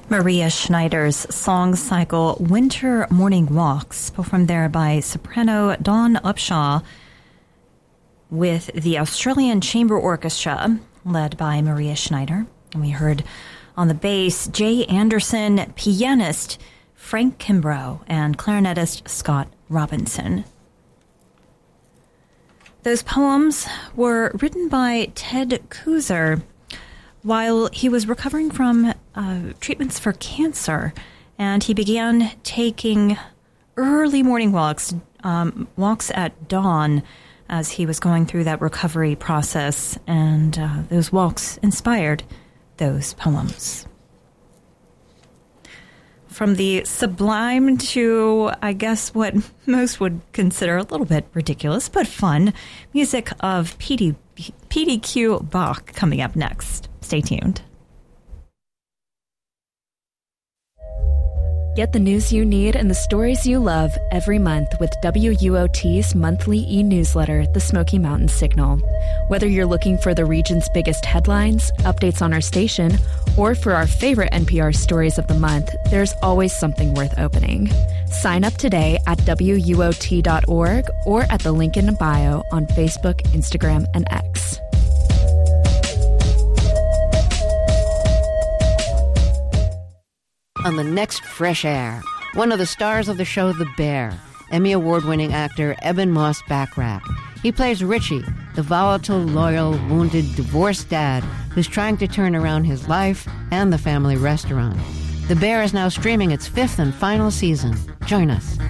Maria Schneider's song cycle Winter Morning Walks, performed there by soprano Dawn Upshaw with the Australian Chamber Orchestra, led by Maria Schneider. And we heard on the bass Jay Anderson, pianist Frank Kimbrough, and clarinetist Scott Robinson. Those poems were written by Ted Kooser while he was recovering from treatments for cancer, and he began taking early morning walks at dawn as he was going through that recovery process, and those walks inspired those poems. From the sublime to, I guess, what most would consider a little bit ridiculous but fun, music of PDQ Bach coming up next. Stay tuned. Get the news you need and the stories you love every month with WUOT's monthly e-newsletter, The Smoky Mountain Signal. Whether you're looking for the region's biggest headlines, updates on our station, or for our favorite NPR stories of the month, there's always something worth opening. Sign up today at WUOT.org or at the link in the bio on Facebook, Instagram, and X. On the next Fresh Air, one of the stars of the show The Bear, Emmy Award-winning actor Eben Moss-Bachrach. He plays Richie, the volatile, loyal, wounded, divorced dad who's trying to turn around his life and the family restaurant. The Bear is now streaming its 5th and final season. Join us.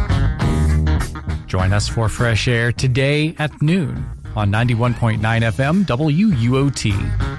Join us for Fresh Air today at noon on 91.9 FM WUOT.